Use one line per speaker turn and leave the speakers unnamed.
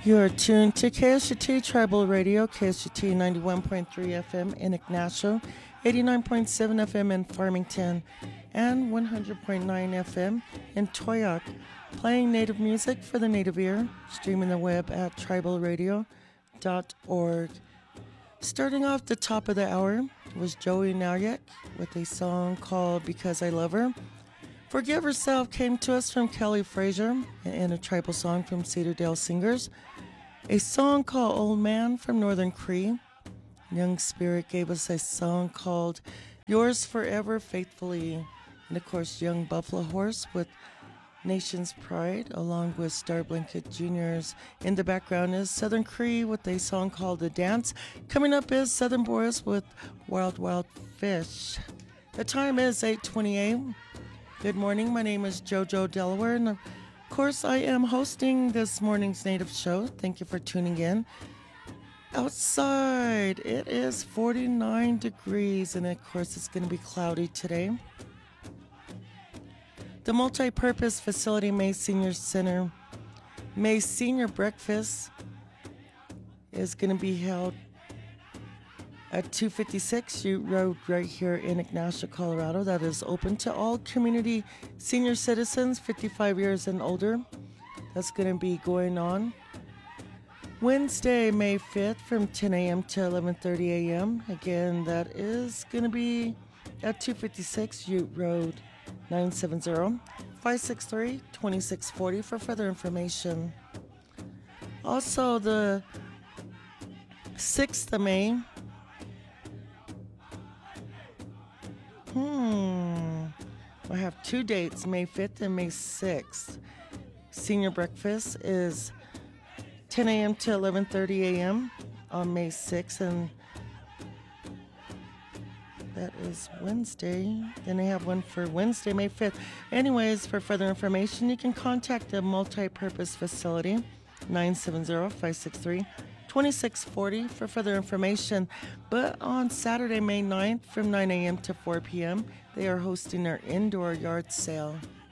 You're tuned to KSUT Tribal Radio, KSUT 91.3 FM in Ignacio, 89.7 FM in Farmington, and 100.9 FM in Toyoak, playing native music for the native ear, streaming the web at tribalradio.org. Starting off the top of the hour was Joey Naryek with a song called Because I Love Her. Forgive Herself came to us from Kelly Frazier and a tribal song from Cedardale Singers. A song called Old Man from Northern Cree. Young Spirit gave us a song called Yours Forever Faithfully. And of course, Young Buffalo Horse with Nation's Pride, along with Star Blanket Juniors. In the background is Southern Cree with a song called The Dance. Coming up is Southern Boys with Wild Wild Fish. The time is 8:28. Good morning, my name is JoJo Delaware, and of course I am hosting this morning's Native Show. Thank you for tuning in. Outside, it is 49 degrees, and of course it's going to be cloudy today. The multi-purpose facility May Senior Center, May Senior Breakfast is going to be held at 256 Ute Road right here in Ignacio, Colorado. That is open to all community senior citizens 55 years and older. That's going to be going on Wednesday, May 5th from 10 a.m. to 11:30 a.m. Again, that is going to be at 256 Ute Road, 970-563-2640 for further information. Also, the 6th of May, I have two dates, May 5th and May 6th. Senior breakfast is 10 a.m. to 11:30 a.m. on May 6th, and that is Wednesday. Then they have one for Wednesday, May 5th. Anyways, for further information, you can contact the multi-purpose facility, 970-563-2640 for further information. But on Saturday, May 9th, from 9 a.m. to 4 p.m., they are hosting their indoor yard sale.